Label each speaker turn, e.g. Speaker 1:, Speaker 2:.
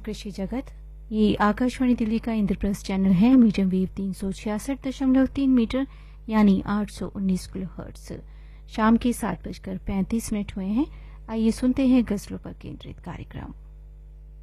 Speaker 1: कृषि जगत। ये आकाशवाणी दिल्ली का इंद्रप्रस्थ चैनल है। मीडियम वेव 366.3 मीटर यानी 819 किलोहर्ट्ज। शाम के 7:35 हुए हैं। आइए सुनते हैं गजलों पर केंद्रित कार्यक्रम।